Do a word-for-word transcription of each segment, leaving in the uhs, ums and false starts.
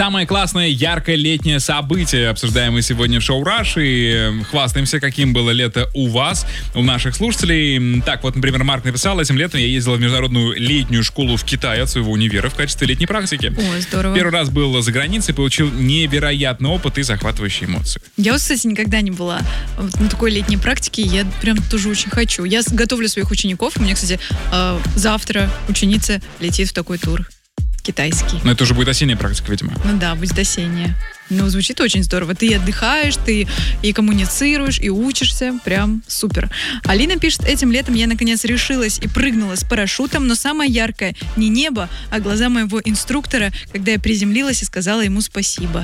Самое классное, яркое летнее событие обсуждаем мы сегодня в шоу «Раш» и хвастаемся, каким было лето у вас, у наших слушателей. Так, вот, например, Марк написал: этим летом я ездила в международную летнюю школу в Китае от своего универа в качестве летней практики. Ой, здорово. Первый раз был за границей, получил невероятный опыт и захватывающие эмоции. Я, кстати, никогда не была на такой летней практике, я прям тоже очень хочу. Я готовлю своих учеников, у меня, кстати, завтра ученица летит в такой тур китайский. Но это уже будет осенняя практика, видимо. Ну да, будет осенняя. Ну, звучит очень здорово. Ты отдыхаешь, ты и коммуницируешь, и учишься. Прям супер. Алина пишет: этим летом я наконец решилась и прыгнула с парашютом, но самое яркое не небо, а глаза моего инструктора, когда я приземлилась и сказала ему спасибо.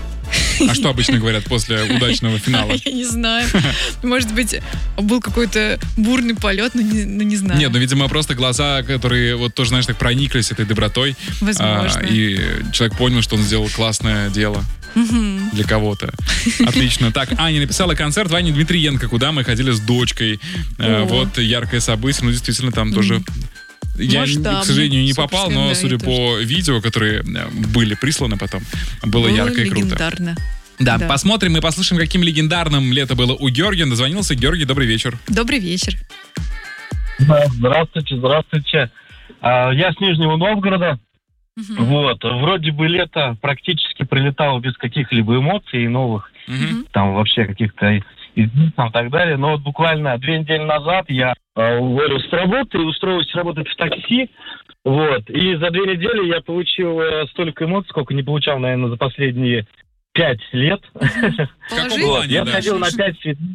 А что обычно говорят после удачного финала? Я не знаю. Может быть, был какой-то бурный полет, но не, но не знаю. Нет, ну, видимо, просто глаза, которые вот тоже, знаешь, так прониклись этой добротой. Возможно. А, и человек понял, что он сделал классное дело. Угу. Для кого-то. Отлично. Так, Аня написала: концерт Вани Дмитриенко, куда мы ходили с дочкой. А, вот яркое событие. Ну, действительно, там mm. тоже... Я, к сожалению, не попал, но, да, судя по тоже. видео, которые были присланы потом, было, было ярко и круто. Легендарно. Да, да, посмотрим и послушаем, каким легендарным лето было у Георгия. Дозвонился Георгий, добрый вечер. Добрый вечер. Здравствуйте, здравствуйте. Я с Нижнего Новгорода. Угу. Вот, вроде бы лето практически прилетало без каких-либо эмоций новых, угу. там вообще каких-то изменений и так далее. Но вот буквально две недели назад я уволился с работы и устроился работать в такси. Вот, и за две недели я получил столько эмоций, сколько не получал, наверное, за последние пять лет. Вот, я сходил на пять свиданий.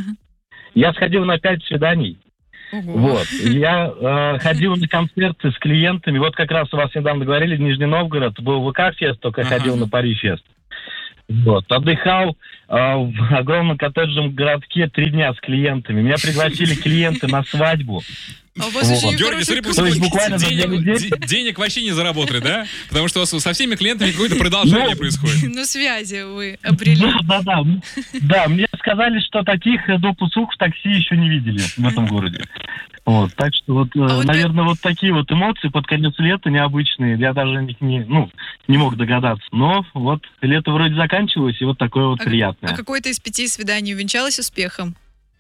Я сходил на пять свиданий. Ого. Вот. Я э, ходил на концерты с клиентами. Вот как раз у вас недавно говорили, Нижний Новгород, был ВК-фест, только ага. ходил на Пари-фест. Вот. Отдыхал э, в огромном коттеджном городке три дня с клиентами. Меня пригласили клиенты на свадьбу. А у вас вот. Еще Георгий, смотри, буквально денег, денег вообще не заработали, да? Потому что у вас со всеми клиентами какое-то продолжение ну, происходит. Ну, связи вы обрели. Да, да, да. Да, мне сказали, что таких доп. Услуг в такси еще не видели в этом городе. Вот, так что вот, а наверное, вот, вот такие вот эмоции под конец лета необычные. Я даже не, ну, не мог догадаться. Но вот лето вроде заканчивалось, и вот такое вот а, приятное. А какое-то из пяти свиданий увенчалось успехом?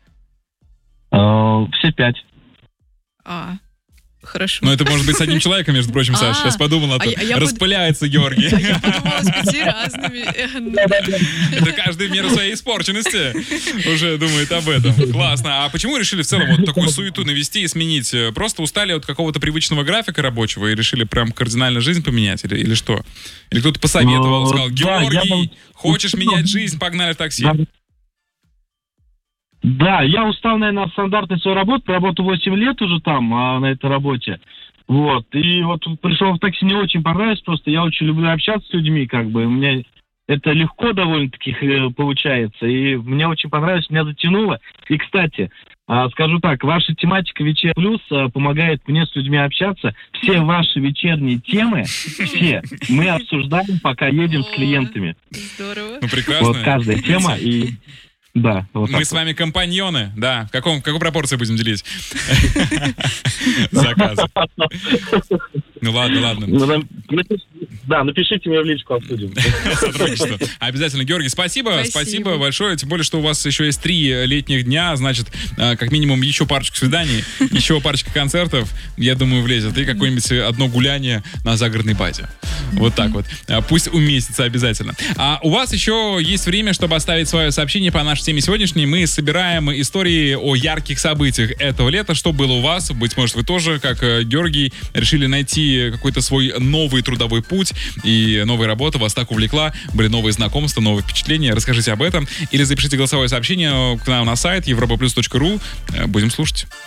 А, все пять. А, хорошо. Но это может быть с одним человеком, между прочим, Саша. Сейчас подумала, распыляется Георгий. А я подумала с пяти разными. Это каждый в меру своей испорченности уже думает об этом. Классно. А почему решили в целом вот такую суету навести и сменить? Просто устали от какого-то привычного графика рабочего и решили прям кардинально жизнь поменять? Или, или что? Или кто-то посоветовал, сказал: Георгий, хочешь менять жизнь, погнали в такси. Да, я устал, наверное, от стандартной своей работы. Проработал восемь лет уже там, а, на этой работе. Вот. И вот пришел в такси, мне очень понравилось. Просто я очень люблю общаться с людьми, как бы. У меня это легко довольно-таки получается. И мне очень понравилось, меня затянуло. И, кстати, скажу так, ваша тематика «Вечер плюс» помогает мне с людьми общаться. Все ваши вечерние темы, все, мы обсуждаем, пока едем с клиентами. Здорово. Ну, прекрасно. Вот каждая тема и... Да, вот мы с вами вот. Компаньоны, да. В каком, какой пропорции будем делить? Заказы. Ну ладно, ладно. Да, напишите мне в личку, обсудим. Сотрудничество. Обязательно, Георгий, спасибо. Спасибо. Спасибо большое. Тем более, что у вас еще есть три летних дня. Значит, как минимум еще парочку свиданий, еще парочка концертов. Я думаю, влезет. И какое-нибудь одно гуляние на загородной базе. Вот так вот. Пусть уместится обязательно. А у вас еще есть время, чтобы оставить свое сообщение по нашей теме сегодняшней. Мы собираем истории о ярких событиях этого лета. Что было у вас? Быть может, вы тоже, как Георгий, решили найти какой-то свой новый трудовой путь, и новая работа вас так увлекла, были новые знакомства, новые впечатления. Расскажите об этом или запишите голосовое сообщение к нам на сайт европа плюс точка ру. Будем слушать.